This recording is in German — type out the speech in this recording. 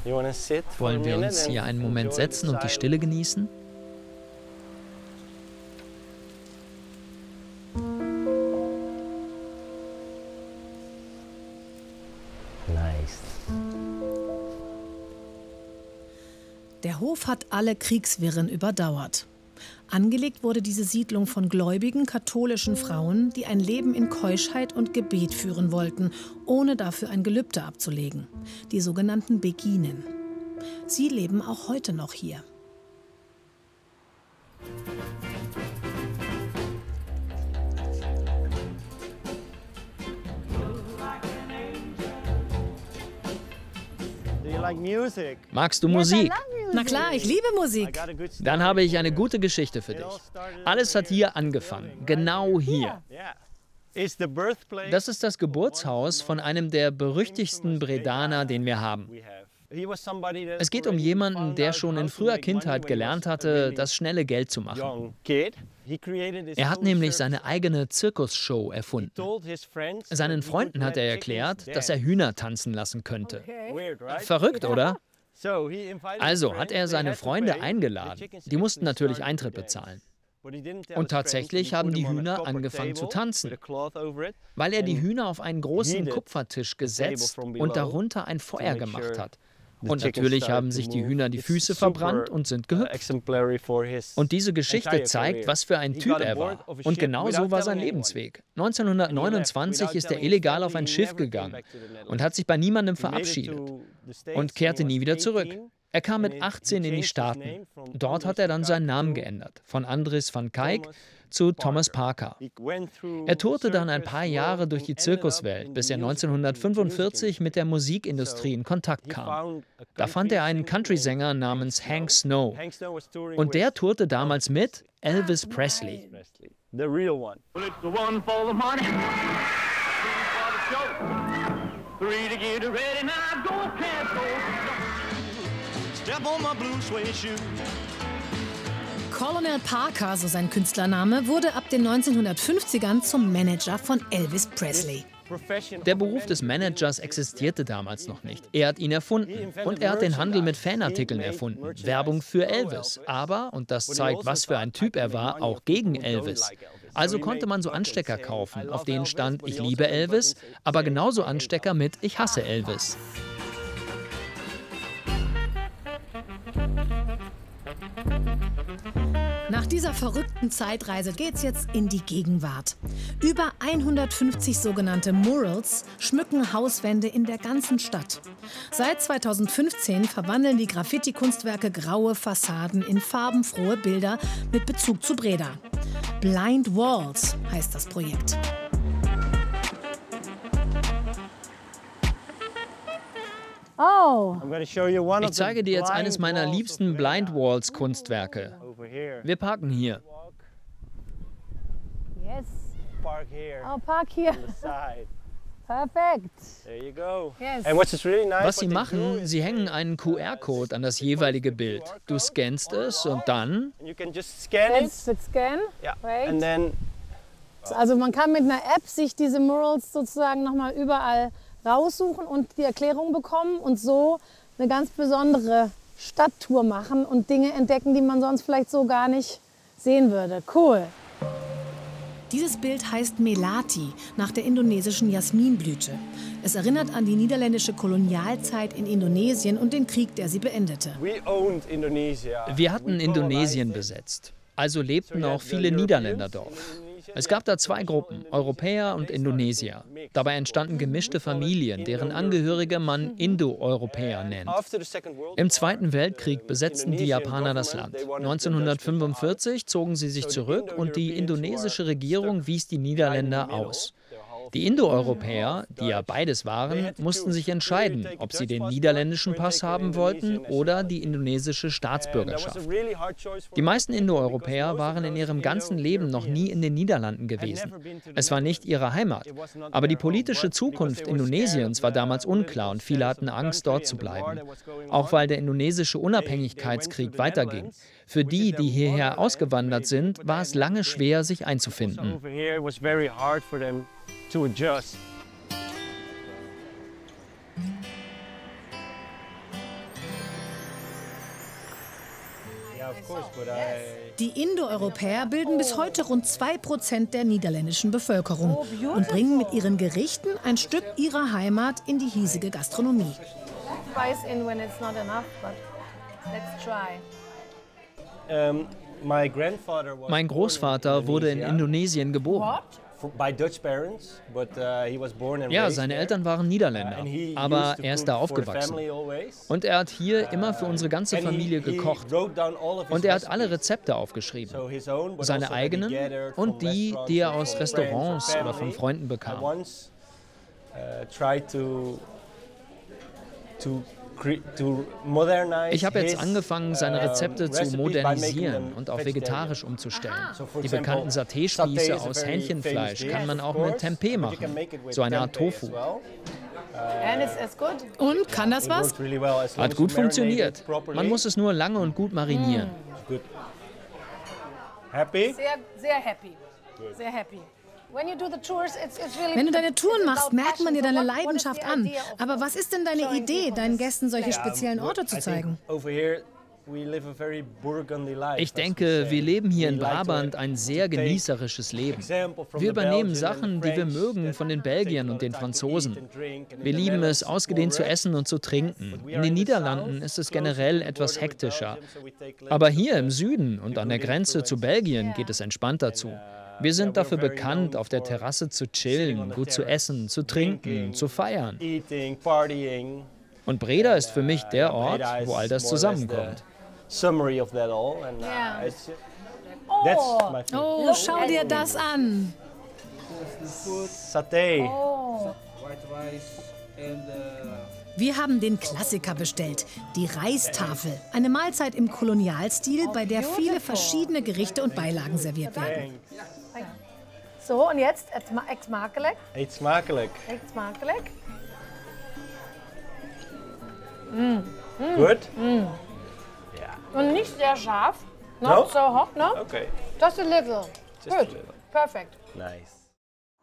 Wollen wir uns hier einen Moment setzen und die Stille genießen? Der Hof hat alle Kriegswirren überdauert. Angelegt wurde diese Siedlung von gläubigen katholischen Frauen, die ein Leben in Keuschheit und Gebet führen wollten, ohne dafür ein Gelübde abzulegen. Die sogenannten Beginen. Sie leben auch heute noch hier. Magst du Musik? Na klar, ich liebe Musik. Dann habe ich eine gute Geschichte für dich. Alles hat hier angefangen, genau hier. Das ist das Geburtshaus von einem der berüchtigsten Bredaner, den wir haben. Es geht um jemanden, der schon in früher Kindheit gelernt hatte, das schnelle Geld zu machen. Er hat nämlich seine eigene Zirkusshow erfunden. Seinen Freunden hat er erklärt, dass er Hühner tanzen lassen könnte. Verrückt, oder? Also hat er seine Freunde eingeladen. Die mussten natürlich Eintritt bezahlen. Und tatsächlich haben die Hühner angefangen zu tanzen, weil er die Hühner auf einen großen Kupfertisch gesetzt und darunter ein Feuer gemacht hat. Und natürlich haben sich die Hühner die Füße verbrannt und sind gehüpft. Und diese Geschichte zeigt, was für ein Typ er war. Und genau so war sein Lebensweg. 1929 ist er illegal auf ein Schiff gegangen und hat sich bei niemandem verabschiedet und kehrte nie wieder zurück. Er kam mit 18 in die Staaten. Dort hat er dann seinen Namen geändert, von Andries van Keyck zu Thomas Parker. Er tourte dann ein paar Jahre durch die Zirkuswelt, bis er 1945 mit der Musikindustrie in Kontakt kam. Da fand er einen Country-Sänger namens Hank Snow. Und der tourte damals mit Elvis Presley. Colonel Parker, so sein Künstlername, wurde ab den 1950ern zum Manager von Elvis Presley. Der Beruf des Managers existierte damals noch nicht. Er hat ihn erfunden und er hat den Handel mit Fanartikeln erfunden, Werbung für Elvis, aber, und das zeigt, was für ein Typ er war, auch gegen Elvis. Also konnte man so Anstecker kaufen, auf denen stand, ich liebe Elvis, aber genauso Anstecker mit, ich hasse Elvis. Nach dieser verrückten Zeitreise geht's jetzt in die Gegenwart. Über 150 sogenannte Murals schmücken Hauswände in der ganzen Stadt. Seit 2015 verwandeln die Graffiti-Kunstwerke graue Fassaden in farbenfrohe Bilder mit Bezug zu Breda. Blind Walls heißt das Projekt. Ich zeige dir jetzt eines meiner liebsten Blind Walls Kunstwerke. Wir parken hier. Yes. Oh, park hier. Perfekt. Was sie machen, sie hängen einen QR-Code an das jeweilige Bild. Du scannst es und dann... Also man kann mit einer App sich diese Murals sozusagen nochmal überall raussuchen und die Erklärung bekommen und so eine ganz besondere Stadttour machen und Dinge entdecken, die man sonst vielleicht so gar nicht sehen würde. Cool. Dieses Bild heißt Melati, nach der indonesischen Jasminblüte. Es erinnert an die niederländische Kolonialzeit in Indonesien und den Krieg, der sie beendete. Wir hatten Indonesien besetzt, also lebten auch viele Niederländer dort. Es gab da zwei Gruppen, Europäer und Indonesier. Dabei entstanden gemischte Familien, deren Angehörige man Indo-Europäer nennt. Im Zweiten Weltkrieg besetzten die Japaner das Land. 1945 zogen sie sich zurück und die indonesische Regierung wies die Niederländer aus. Die Indo-Europäer, die ja beides waren, mussten sich entscheiden, ob sie den niederländischen Pass haben wollten oder die indonesische Staatsbürgerschaft. Die meisten Indo-Europäer waren in ihrem ganzen Leben noch nie in den Niederlanden gewesen. Es war nicht ihre Heimat. Aber die politische Zukunft Indonesiens war damals unklar und viele hatten Angst, dort zu bleiben. Auch weil der indonesische Unabhängigkeitskrieg weiterging. Für die, die hierher ausgewandert sind, war es lange schwer, sich einzufinden. Die Indoeuropäer bilden bis heute rund 2% der niederländischen Bevölkerung und bringen mit ihren Gerichten ein Stück ihrer Heimat in die hiesige Gastronomie. Mein Großvater wurde in Indonesien geboren. Ja, seine Eltern waren Niederländer, aber er ist da aufgewachsen. Und er hat hier immer für unsere ganze Familie gekocht. Und er hat alle Rezepte aufgeschrieben. Seine eigenen und die, die er aus Restaurants oder von Freunden bekam. Ich habe jetzt angefangen, seine Rezepte zu modernisieren und auf vegetarisch umzustellen. Die bekannten Saté-Spieße aus Hähnchenfleisch kann man auch mit Tempeh machen, so eine Art Tofu. Und kann das was? Hat gut funktioniert. Man muss es nur lange und gut marinieren. Sehr happy. Sehr happy. Wenn du deine Touren machst, merkt man dir deine Leidenschaft an. Aber was ist denn deine Idee, deinen Gästen solche speziellen Orte zu zeigen? Ich denke, wir leben hier in Brabant ein sehr genießerisches Leben. Wir übernehmen Sachen, die wir mögen, von den Belgiern und den Franzosen. Wir lieben es, ausgedehnt zu essen und zu trinken. In den Niederlanden ist es generell etwas hektischer. Aber hier im Süden und an der Grenze zu Belgien geht es entspannter zu. Wir sind dafür bekannt, auf der Terrasse zu chillen, gut zu essen, zu trinken, zu feiern. Und Breda ist für mich der Ort, wo all das zusammenkommt. Oh, schau dir das an. Saté. Wir haben den Klassiker bestellt, die Reistafel. Eine Mahlzeit im Kolonialstil, bei der viele verschiedene Gerichte und Beilagen serviert werden. So, und jetzt, eet smakelijk. Eet smakelijk. Eet smakelijk. Gut? Und nicht sehr scharf. Not so hot, no? Okay. Just a little. Good. Perfect. Nice.